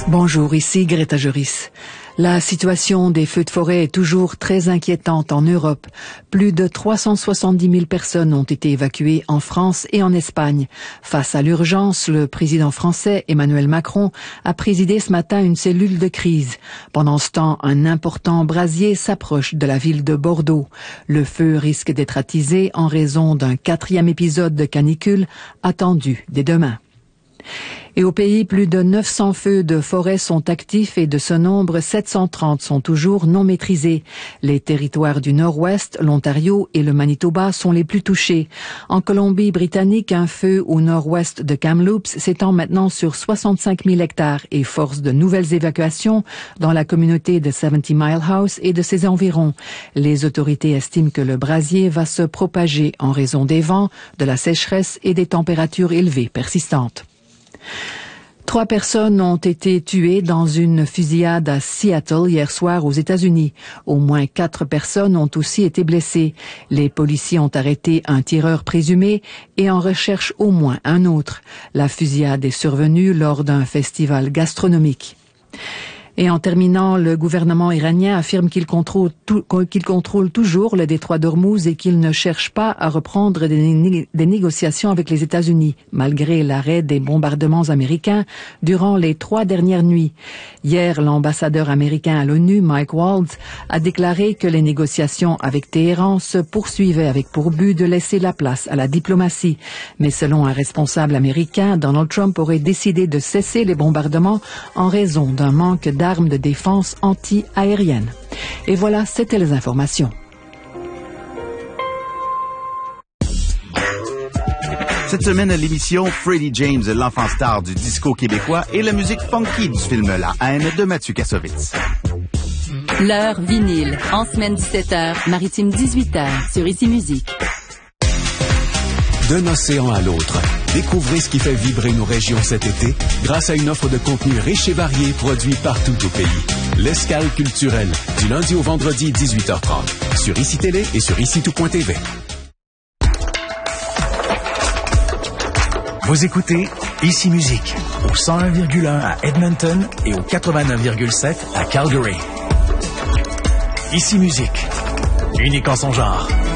Bonjour, ici Greta Joris. La situation des feux de forêt est toujours très inquiétante en Europe. Plus de 370 000 personnes ont été évacuées en France et en Espagne. Face à l'urgence, le président français Emmanuel Macron a présidé ce matin une cellule de crise. Pendant ce temps, un important brasier s'approche de la ville de Bordeaux. Le feu risque d'être attisé en raison d'un 4e épisode de canicule attendu dès demain. Et au pays, plus de 900 feux de forêt sont actifs et de ce nombre, 730 sont toujours non maîtrisés. Les territoires du Nord-Ouest, l'Ontario et le Manitoba sont les plus touchés. En Colombie-Britannique, un feu au nord-ouest de Kamloops s'étend maintenant sur 65 000 hectares et force de nouvelles évacuations dans la communauté de 70 Mile House et de ses environs. Les autorités estiment que le brasier va se propager en raison des vents, de la sécheresse et des températures élevées persistantes. 3 personnes ont été tuées dans une fusillade à Seattle hier soir aux États-Unis. Au moins 4 personnes ont aussi été blessées. Les policiers ont arrêté un tireur présumé et en recherchent au moins un autre. La fusillade est survenue lors d'un festival gastronomique. Et en terminant, le gouvernement iranien affirme qu'il contrôle toujours le détroit d'Ormuz et qu'il ne cherche pas à reprendre des négociations avec les États-Unis, malgré l'arrêt des bombardements américains durant les 3 dernières nuits. Hier, l'ambassadeur américain à l'ONU, Mike Waltz, a déclaré que les négociations avec Téhéran se poursuivaient avec pour but de laisser la place à la diplomatie. Mais selon un responsable américain, Donald Trump aurait décidé de cesser les bombardements en raison d'un manque d'armes de défense anti-aérienne. Et voilà, c'était les informations. Cette semaine à l'émission, Freddie James, l'enfant star du disco québécois et la musique funky du film La haine de Mathieu Kassovitz. L'heure vinyle, en semaine 17h, maritime 18h, sur Ici Musique. D'un océan à l'autre, découvrez ce qui fait vibrer nos régions cet été grâce à une offre de contenu riche et varié produit partout au pays. L'escale culturelle, du lundi au vendredi 18h30, sur ICI Télé et sur ICITout.tv. Vous écoutez Ici Musique, au 101,1 à Edmonton et au 89,7 à Calgary. Ici Musique, unique en son genre.